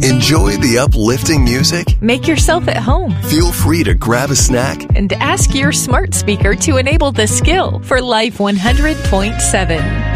Enjoy the uplifting music. Make yourself at home. Feel free to grab a snack. And ask your smart speaker to enable the skill for Life 100.7.